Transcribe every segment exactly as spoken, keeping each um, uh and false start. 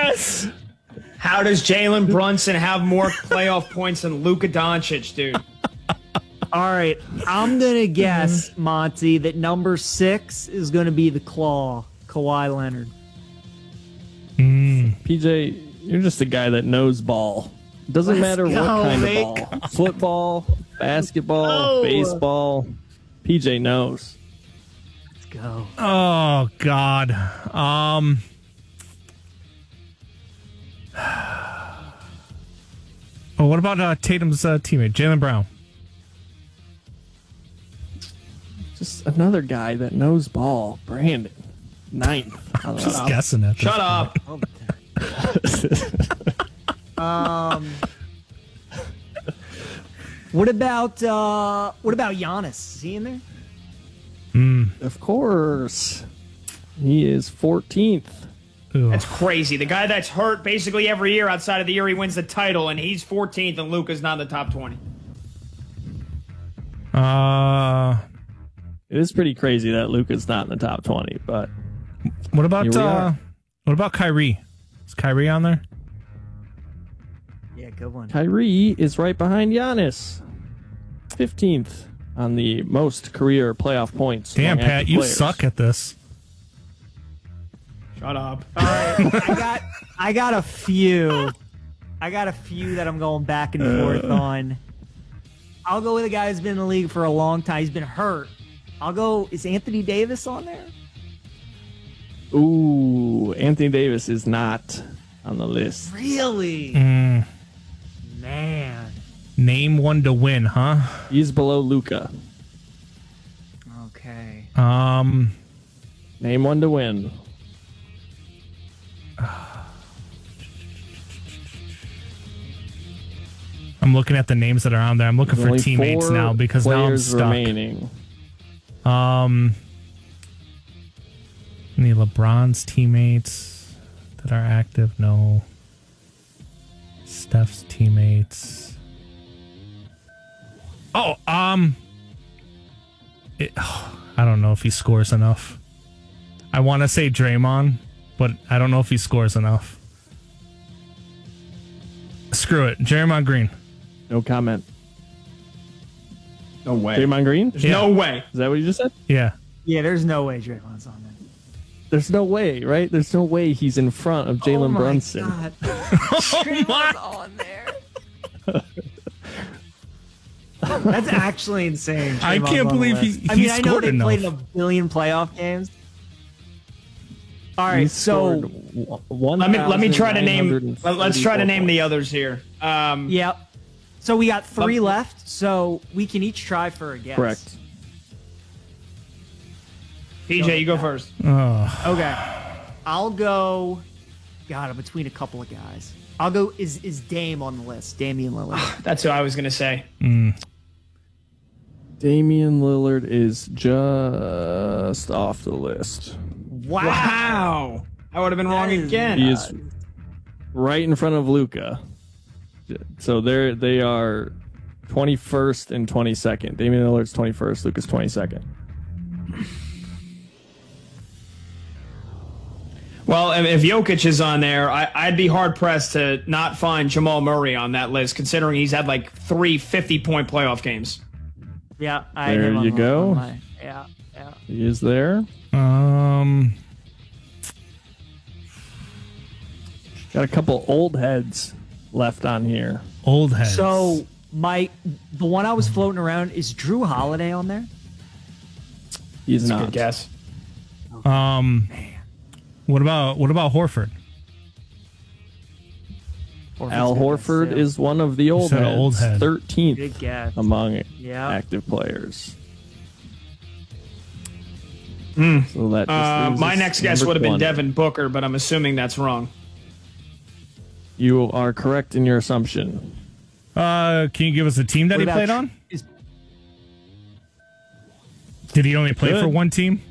Yes. How does Jalen Brunson have more playoff points than Luka Doncic, dude? All right, I'm gonna guess, Monty, that number six is gonna be the Claw, Kawhi Leonard. Mm. P J, you're just a guy that knows ball. Doesn't Let's matter go, what kind Vic. of ball. Football, basketball, Oh. baseball. P J knows. Let's go. Oh God. Um. Oh, what about uh, Tatum's uh, teammate, Jaylen Brown? Just another guy that knows ball. Brandon. Ninth. I don't Just know. guessing at this Shut up. Um, what about uh, what about Giannis? Is he in there? Mm. Of course. He is fourteenth. Ooh. That's crazy. The guy that's hurt basically every year outside of the year he wins the title, and he's fourteenth, and Luka's not in the top twenty. Uh, It is pretty crazy that Luka's not in the top twenty, but what about Here we uh, are. what about Kyrie? Is Kyrie on there? Yeah, good one. Kyrie is right behind Giannis. fifteenth on the most career playoff points. Damn, among Pat, active you players. suck at this. Shut up. All right, I got I got a few. I got a few that I'm going back and forth on. I'll go with a guy who's been in the league for a long time. He's been hurt. I'll go. Is Anthony Davis on there? Ooh, Anthony Davis is not on the list. Really? Mm. Man. Name one to win, huh? He's below Luka. Okay. Um, Name one to win. I'm looking at the names that are on there. I'm looking There's for only teammates four now because now I'm players stuck. remaining. Um, any LeBron's teammates that are active? No. Steph's teammates. Oh, um, it, oh, I don't know if he scores enough. I want to say Draymond, but I don't know if he scores enough. Screw it, Draymond Green. No comment. No way. Draymond Green? There's Yeah. no way. Is that what you just said? Yeah. Yeah, there's no way Draymond's on there. There's no way, right? There's no way he's in front of Jalen oh my Brunson. God. Draymond's on there. That's actually insane. I Draymond's can't on the believe he- list. he I mean, I know scored they enough. played in a billion playoff games. All right, He so scored one. Let me let me try to name. Let, let's try to name the others here. Um, yep. So we got three Let- left. So we can each try for a guess. Correct. P J, you go first. Oh, Okay. I'll go. God, I'm between a couple of guys. I'll go. Is is Dame on the list? Damian Lillard. That's who I was gonna say. Damian Lillard is just off the list. Wow. Wow. I would have been wrong That is- again. He is right in front of Luka. So they're they are twenty-first and twenty-second. Damian Lillard's twenty-first, Luka's twenty-second. Well, if if Jokic is on there, I, I'd be hard pressed to not find Jamal Murray on that list, considering he's had like three fifty-point playoff games. Yeah. I There had him on you my- go. on my- yeah. Yeah. He is there. um, Got a couple old heads left on here. old heads. So my the one I was floating around is Drew Holiday on there. He's That's a not. good guess. um, what about what about Horford? Horford's Al good guess, Horford too. is one of the old said heads. old head. thirteenth Good guess. among Yeah. active players. Hmm. So that just Uh, leaves my us next guess number would have been twenty. Devin Booker, but I'm assuming that's wrong. You are correct in your assumption. Uh, can you give us a team that What he about played Tr- on? is- Did he only play Good. for one team?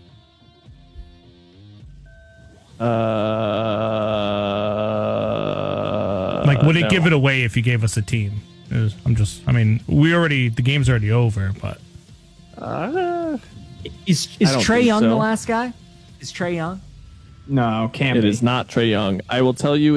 Uh, Like, would it no. give it away if you gave us a team? Is- I'm just, I mean, we already, the game's already over, but Uh, Is I is don't Trey think Young the so. last guy? Is Trey Young? No, can't it be. is not Trae Young. I will tell you